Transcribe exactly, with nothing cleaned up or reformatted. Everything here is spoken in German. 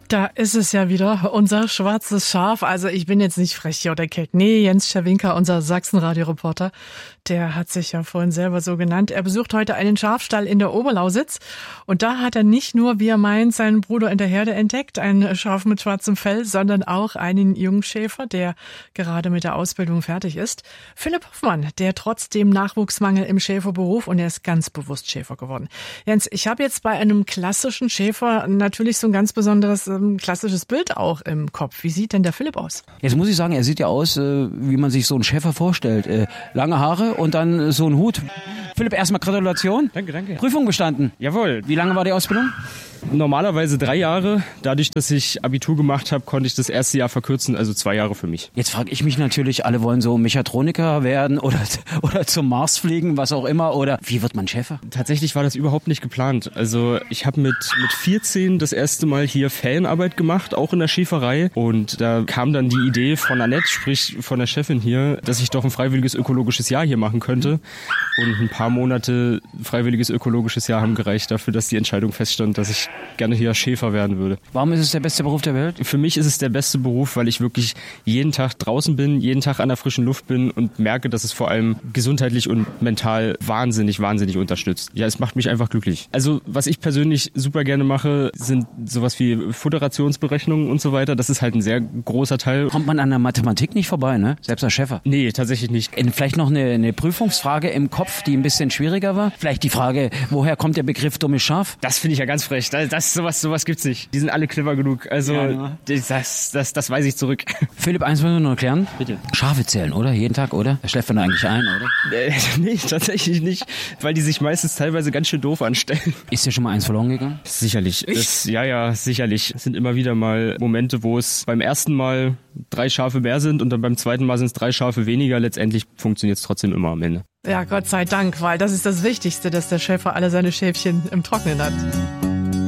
Da ist es ja wieder, unser schwarzes Schaf. Also ich bin jetzt nicht frech hier oder keck. Nee, Jens Czerwinka, unser Sachsenradio-Reporter, der hat sich ja vorhin selber so genannt. Er besucht heute einen Schafstall in der Oberlausitz. Und da hat er nicht nur, wie er meint, seinen Bruder in der Herde entdeckt, ein Schaf mit schwarzem Fell, sondern auch einen Jungschäfer, der gerade mit der Ausbildung fertig ist. Philipp Hoffmann, der trotz dem Nachwuchsmangel im Schäferberuf, und er ist ganz bewusst Schäfer geworden. Jens, ich habe jetzt bei einem klassischen Schäfer natürlich so ein ganz besonderes ein klassisches Bild auch im Kopf. Wie sieht denn der Philipp aus? Jetzt muss ich sagen, er sieht ja aus, äh, wie man sich so einen Schäfer vorstellt. Äh, lange Haare und dann äh, so ein Hut. Philipp, erstmal Gratulation. Danke, danke. Prüfung bestanden. Jawohl. Wie lange war die Ausbildung? Normalerweise drei Jahre. Dadurch, dass ich Abitur gemacht habe, konnte ich das erste Jahr verkürzen, also zwei Jahre für mich. Jetzt frage ich mich natürlich, alle wollen so Mechatroniker werden oder, oder zum Mars fliegen, was auch immer. Oder wie wird man Schäfer? Tatsächlich war das überhaupt nicht geplant. Also ich habe mit, mit vierzehn das erste Mal hier Ferienarbeit gemacht, auch in der Schäferei. Und da kam dann die Idee von Annette, sprich von der Chefin hier, dass ich doch ein freiwilliges ökologisches Jahr hier machen könnte. Und ein paar Monate freiwilliges ökologisches Jahr haben gereicht dafür, dass die Entscheidung feststand, dass ich gerne hier Schäfer werden würde. Warum ist es der beste Beruf der Welt? Für mich ist es der beste Beruf, weil ich wirklich jeden Tag draußen bin, jeden Tag an der frischen Luft bin und merke, dass es vor allem gesundheitlich und mental wahnsinnig, wahnsinnig unterstützt. Ja, es macht mich einfach glücklich. Also was ich persönlich super gerne mache, sind sowas wie Futterationsberechnungen und so weiter. Das ist halt ein sehr großer Teil. Kommt man an der Mathematik nicht vorbei, ne? Selbst als Schäfer? Nee, tatsächlich nicht. Vielleicht noch eine, eine Prüfungsfrage im Kopf, die ein bisschen schwieriger war. Vielleicht die Frage, woher kommt der Begriff dummes Schaf? Das finde ich ja ganz frech. Das, das, sowas, sowas gibt's nicht. Die sind alle clever genug. Also ja, ne? das, das, das weiß ich zurück. Philipp, eins müssen wir noch erklären. Bitte. Schafe zählen, oder? Jeden Tag, oder? Da schläft man eigentlich ein, oder? Äh, nee, tatsächlich nicht. Weil die sich meistens teilweise ganz schön doof anstellen. Ist dir schon mal eins verloren gegangen? Sicherlich. Das, ja, ja, sicherlich. Es sind immer wieder mal Momente, wo es beim ersten Mal drei Schafe mehr sind und dann beim zweiten Mal sind es drei Schafe weniger. Letztendlich funktioniert es trotzdem immer am Ende. Ja, Gott sei Dank, weil das ist das Wichtigste, dass der Schäfer alle seine Schäfchen im Trockenen hat.